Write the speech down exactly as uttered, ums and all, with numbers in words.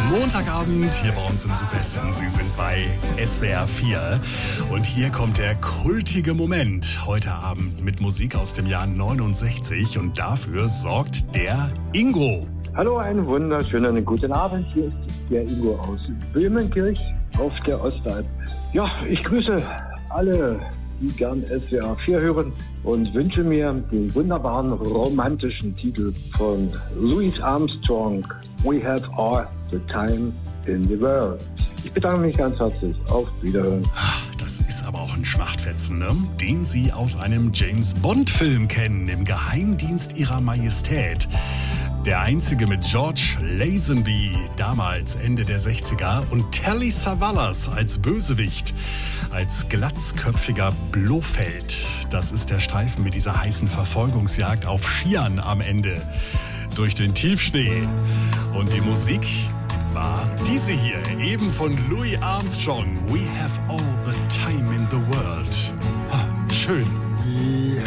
Montagabend hier bei uns im Südwesten. Sie sind bei S W R vier und hier kommt der kultige Moment. Heute Abend mit Musik aus dem Jahr neunundsechzig und dafür sorgt der Ingo. Hallo, einen wunderschönen guten Abend. Hier ist der Ingo aus Böhmenkirch auf der Ostalb. Ja, ich grüße alle, die gern S W R vier hören und wünsche mir den wunderbaren romantischen Titel von Louis Armstrong, We Have All the Time in the World. Ich bedanke mich ganz herzlich. Auf Wiederhören. Das ist aber auch ein Schmachtfetzen, ne? Den Sie aus einem James-Bond-Film kennen, im Geheimdienst Ihrer Majestät. Der einzige mit George Lazenby, damals Ende der sechziger, und Telly Savalas als Bösewicht, als glatzköpfiger Blofeld. Das ist der Streifen mit dieser heißen Verfolgungsjagd auf Skiern am Ende durch den Tiefschnee. Und die Musik war diese hier, eben von Louis Armstrong. We have all the time in the world. Ah, schön.